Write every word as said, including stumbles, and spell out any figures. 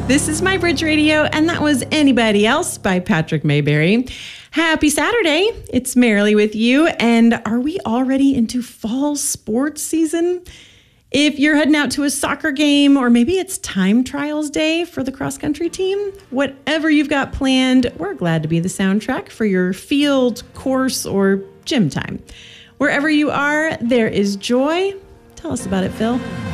This is My Bridge Radio, and that was Anybody Else by Patrick Mayberry. Happy Saturday. It's Marilee with you, and are we already into fall sports season? If you're heading out to a soccer game, or maybe it's time trials day for the cross-country team, whatever you've got planned, we're glad to be the soundtrack for your field, course, or gym time. Wherever you are, there is joy. Tell us about it, Phil.